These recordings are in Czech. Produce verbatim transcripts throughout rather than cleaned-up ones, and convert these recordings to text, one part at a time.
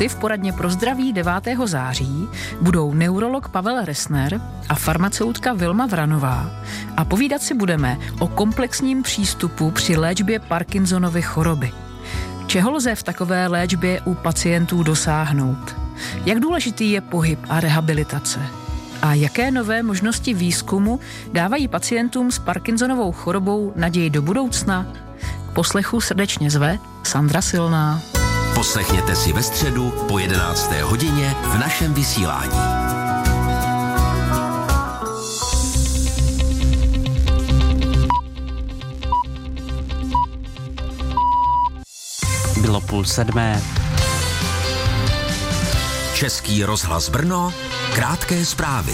Hosty v poradně pro zdraví devátého září budou neurolog Pavel Resner a farmaceutka Vilma Vranová. A povídat si budeme o komplexním přístupu při léčbě Parkinsonovy choroby. Čeho lze v takové léčbě u pacientů dosáhnout? Jak důležitý je pohyb a rehabilitace? A jaké nové možnosti výzkumu dávají pacientům s Parkinsonovou chorobou naději do budoucna? K poslechu srdečně zve Sandra Silná. Poslechněte si ve středu po jedenácté hodině v našem vysílání. Bylo půl sedmé. Český rozhlas Brno, krátké zprávy.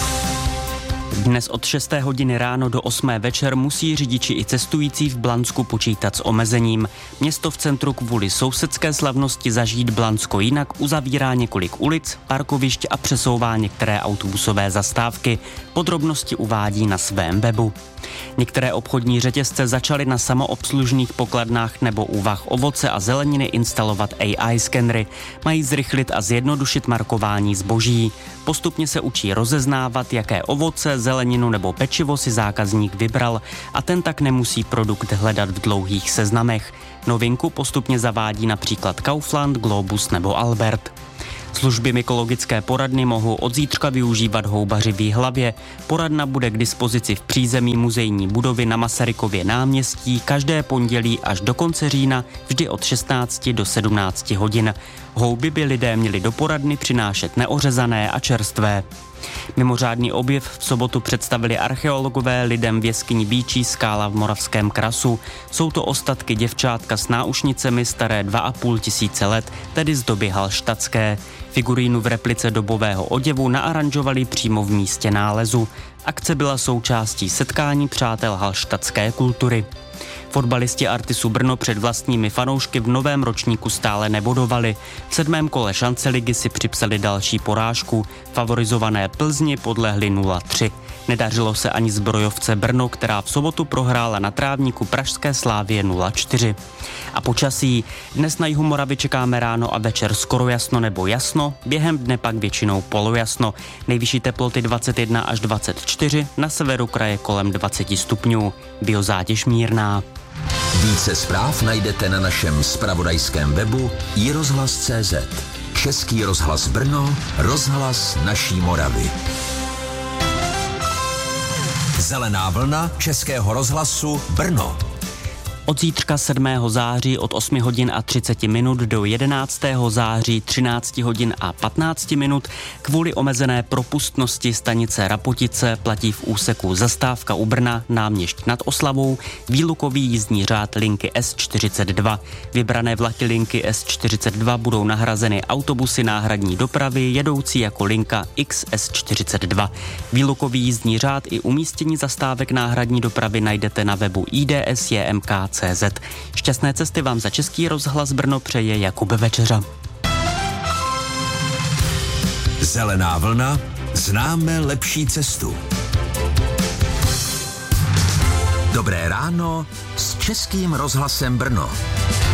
Dnes od šesté hodiny ráno do osmé večer musí řidiči i cestující v Blansku počítat s omezením. Město v centru kvůli sousedské slavnosti Zažít Blansko jinak uzavírá několik ulic, parkovišť a přesouvá některé autobusové zastávky. Podrobnosti uvádí na svém webu. Některé obchodní řetězce začaly na samoobslužných pokladnách nebo u vah ovoce a zeleniny instalovat A I skenery. Mají zrychlit a zjednodušit markování zboží. Postupně se učí rozeznávat, jaké ovoce, zeleninu nebo pečivo si zákazník vybral a ten tak nemusí produkt hledat v dlouhých seznamech. Novinku postupně zavádí například Kaufland, Globus nebo Albert. Služby mykologické poradny mohou od zítřka využívat houbaři v Jihlavě. Poradna bude k dispozici v přízemí muzejní budovy na Masarykově náměstí každé pondělí až do konce října, vždy od šestnácti do sedmnácti hodin. Houby by lidé měli do poradny přinášet neořezané a čerstvé. Mimořádný objev v sobotu představili archeologové lidem v jeskyni Býčí skála v Moravském Krasu. Jsou to ostatky děvčátka s náušnicemi staré dva a půl tisíce let, tedy z doby halštatské. Figurínu v replice dobového oděvu naaranžovali přímo v místě nálezu. Akce byla součástí setkání přátel halštatské kultury. Fotbalisti Artisu Brno před vlastními fanoušky v novém ročníku stále nebodovali. V sedmém kole šance ligy si připsali další porážku. Favorizované Plzni podlehly nula tři. Nedařilo se ani zbrojovce Brno, která v sobotu prohrála na trávníku pražské Slávie nula čtyři. A počasí. Dnes na jihu Moravy čekáme ráno a večer skoro jasno nebo jasno, během dne pak většinou polojasno. Nejvyšší teploty dvacet jedna až dvacet čtyři, na severu kraje kolem dvacet stupňů. Biozátěž mírná. Více zpráv najdete na našem zpravodajském webu i rozhlas tečka cé zet. Český rozhlas Brno, rozhlas naší Moravy. Zelená vlna Českého rozhlasu Brno. Od zítřka sedmého září od osmi hodin a třiceti minut do jedenáctého září třinácti hodin a patnácti minut kvůli omezené propustnosti stanice Rapotice platí v úseku Zastávka u Brna Náměšť nad Oslavou výlukový jízdní řád linky S čtyřicet dva. Vybrané vlaky linky S čtyřicet dva budou nahrazeny autobusy náhradní dopravy jedoucí jako linka X S čtyřicet dva. Výlukový jízdní řád i umístění zastávek náhradní dopravy najdete na webu I D S J M K tečka cé zet. Šťastné cesty vám za Český rozhlas Brno přeje Jakub Večeřa. Zelená vlna, známe lepší cestu. Dobré ráno s Českým rozhlasem Brno.